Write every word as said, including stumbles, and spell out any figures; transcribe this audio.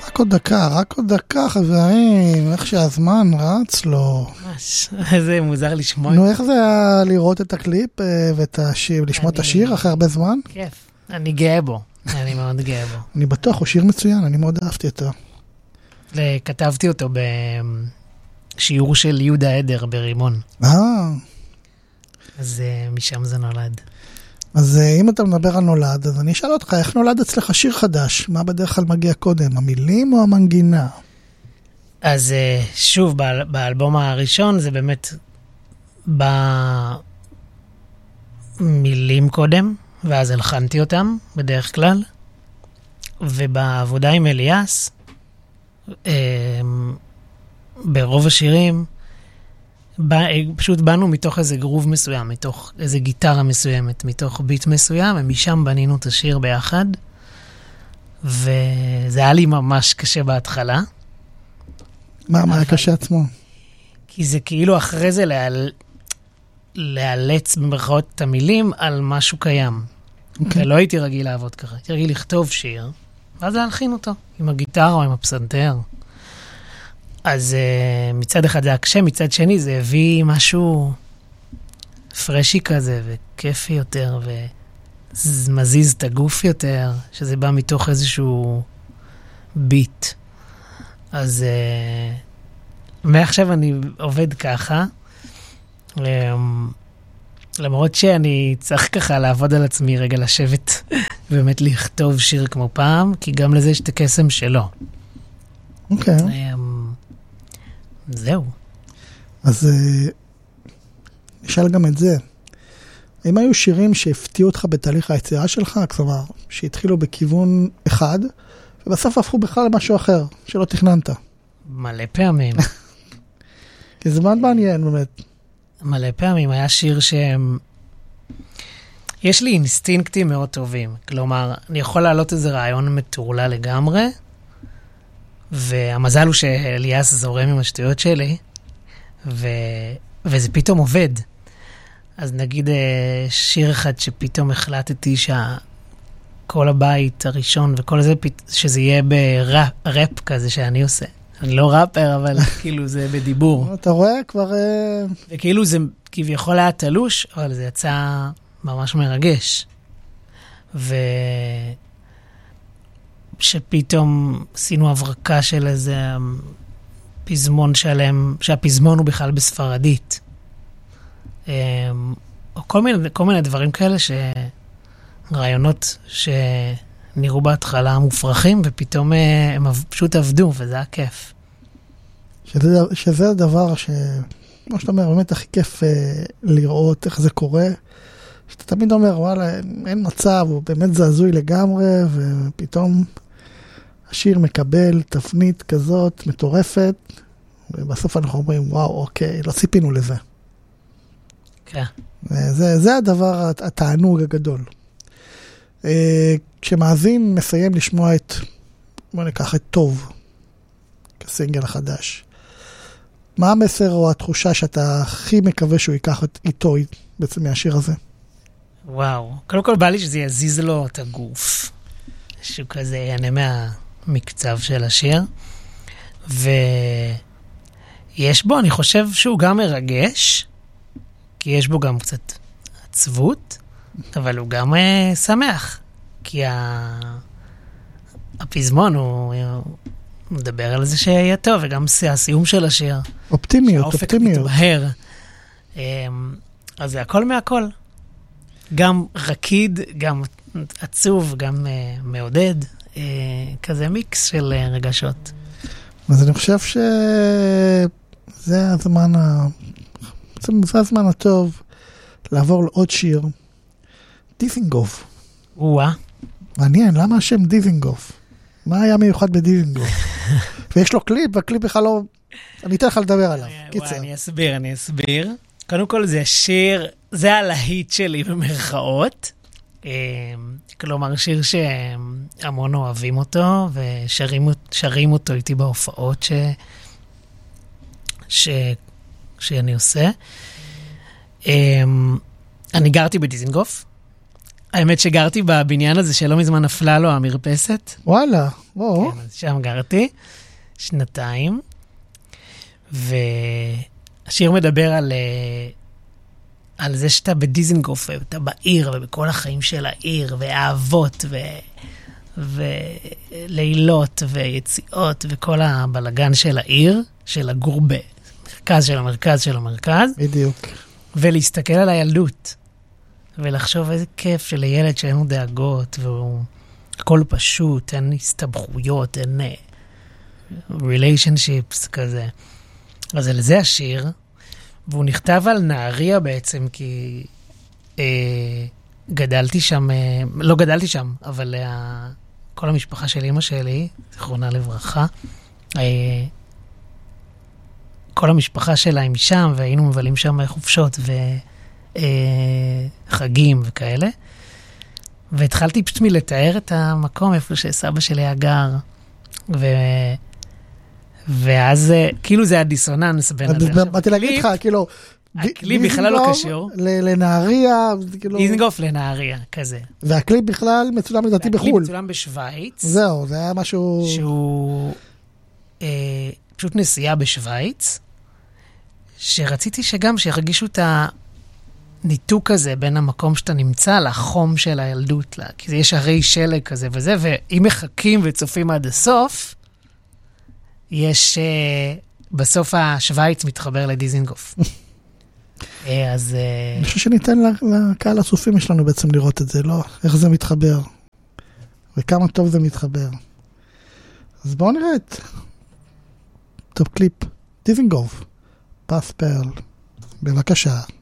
רק עוד דקה, רק עוד דקה, חברים, איך שהזמן רץ לו. ממש, איזה מוזר לשמוע. נו, איך זה היה לראות את הקליפ ואת השיר, לשמוע את השיר אחרי הרבה זמן? כיף, אני גאה בו, אני מאוד גאה בו. אני בטוח, הוא שיר מצוין, אני מאוד אהבתי אותו. כתבתי אותו בשיעור של יהודה עדר ברימון. אה. אז משם זה נולד. אז אם אתה מדבר על נולד, אז אני אשאל אותך, איך נולד אצלך שיר חדש? מה בדרך כלל מגיע קודם, המילים או המנגינה? אז שוב, באלבום הראשון זה באמת במילים קודם, ואז הלחנתי אותם בדרך כלל, ובעבודה עם אליאס, ברוב השירים, פשוט באנו מתוך איזה גרוב מסוים, מתוך איזה גיטרה מסוימת, מתוך ביט מסוים, ומשם בנינו את השיר ביחד, וזה היה לי ממש קשה בהתחלה. מה, מה היה קשה עצמו? כי זה כאילו אחרי זה להיאלץ במרכאות את המילים על משהו קיים. ולא הייתי רגיל לעבוד ככה, הייתי רגיל לכתוב שיר, ואז להלחין אותו, עם הגיטרה או עם הפסנתר. אז uh, מצד אחד זה הקשה, מצד שני זה הביא משהו פרשי כזה, וכיפי יותר, ומזיז את הגוף יותר, שזה בא מתוך איזשהו ביט. אז uh, מעכשיו אני עובד ככה, um, למרות שאני צריך ככה לעבוד על עצמי רגע לשבת, באמת לכתוב שיר כמו פעם, כי גם לזה יש את הקסם שלו. אוקיי. Okay. Um, זהו. אז נשאל גם את זה. האם היו שירים שהפתיעו אותך בתהליך היצירה שלך? כלומר, שהתחילו בכיוון אחד, ובסוף הפכו בכלל למשהו אחר, שלא תכננת. מלא פעמים. כי זה מאוד מעניין, באמת. מלא פעמים. היה שיר שהם... יש לי אינסטינקטים מאוד טובים. כלומר, אני יכול להעלות איזה רעיון מטורלל לגמרי, והמזל הוא שאליאס זורם עם השטויות שלי, ו... וזה פתאום עובד. אז נגיד שיר אחד שפתאום החלטתי שכל הבית הראשון וכל זה, שזה יהיה בראפ כזה שאני עושה. אני לא ראפר, אבל כאילו זה בדיבור. אתה רואה כבר... וכאילו זה כביכול היה תלוש, אבל זה יצא ממש מרגש. ו... שפתאום עשינו הברקה של איזה פזמון שלם, שהפזמון הוא בכלל בספרדית. או כל מיני, כל מיני דברים כאלה שרעיונות שנראו בהתחלה מופרכים, ופתאום הם פשוט עבדו, וזה היה כיף. שזה, שזה הדבר ש... כמו שאתה אומר, באמת הכי כיף לראות איך זה קורה. שאתה תמיד אומר, וואלה, אין מצב, הוא באמת זעזוי לגמרי, ופתאום השיר מקבל תפנית כזאת מטורפת, ובסוף אנחנו אומרים, וואו, אוקיי, לא ציפינו לזה. כן. זה, זה הדבר, התענוג הגדול. כשמאזין מסיים לשמוע את, בוא ניקח את טוב, כסינגל החדש, מה המסר או התחושה שאתה הכי מקווה שהוא ייקח איתו בעצם מהשיר הזה? וואו, קודם כל בא לי שזה יזיז לו את הגוף. משהו כזה יענה מהמקצב של השיר. ויש בו, אני חושב שהוא גם מרגש, כי יש בו גם קצת עצבות, אבל הוא גם uh, שמח. כי ה... הפזמון הוא... הוא מדבר על זה שיהיה טוב, וגם הסיום של השיר. אופטימיות, אופטימיות. שהאופק מתבהר. אז זה הכל מהכל. גם רקיד, גם עצוב, גם uh, מעודד, uh, כזה מיקס של uh, רגשות. אז אני חושב שזה הזמן, ה... זה הזמן הטוב לעבור לעוד שיר. דיזינגוף. וואה. מעניין, למה השם דיזינגוף? מה היה מיוחד בדיזינגוף? ויש לו קליפ, והקליפ בכלל לא... אני אתן לך לדבר עליו. וואי, אני אסביר, אני אסביר. קודם כל זה שיר, זה הלהיט שלי במרכאות. כלומר, שיר שהמון אוהבים אותו, ושרים אותו איתי בהופעות ש... ש... שאני עושה. אני גרתי בדיזינגוף, האמת שגרתי בבניין הזה שלא מזמן נפלה לו המרפסת. וואלה, וואו. כן, אז שם גרתי שנתיים, והשיר מדבר על, על זה שאתה בדיזנגוף, ואתה בעיר, ובכל החיים של העיר, ואהבות, ו... ולילות, ויציאות, וכל הבלגן של העיר, של לגור במרכז של המרכז של המרכז. בדיוק. ולהסתכל על הילדות. ולחשוב איזה כיף שלילד שאין לו דאגות, והוא הכל פשוט, אין הסתבכויות, אין relationships כזה. אז על זה השיר, והוא נכתב על נהריה בעצם, כי אה, גדלתי שם, אה, לא גדלתי שם, אבל אה, כל המשפחה של אמא שלי, זכרונה לברכה, אה, כל המשפחה שלה היא משם, והיינו מבלים שם חופשות ו... חגים וכאלה, והתחלתי פשוט מלתאר את המקום איפה שסבא שלי היה גר, ו... ואז כאילו זה הדיסוננס בין הזה. באתי להגיד לך, כאילו, הקליפ בכלל לא קשור. לנהריה, דיזנגוף לנהריה, כזה. והקליפ בכלל מצולם לדעתי בחול. הקליפ מצולם בשוויץ. זהו, זה היה משהו... שהוא פשוט נסיעה בשוויץ, שרציתי שגם שירגישו את ה... ניתוק כזה בין המקום שאתה נמצא לחום של הילדות, לה. כי יש הרי שלג כזה וזה, ואם מחכים וצופים עד הסוף, יש, uh, בסוף השוויץ מתחבר לדיזנגוף. אז... Uh... אני חושב שניתן לקהל הצופים יש לנו בעצם לראות את זה, לא? איך זה מתחבר, וכמה טוב זה מתחבר. אז בואו נראה את טופ קליפ, דיזנגוף, פס פרל, בבקשה.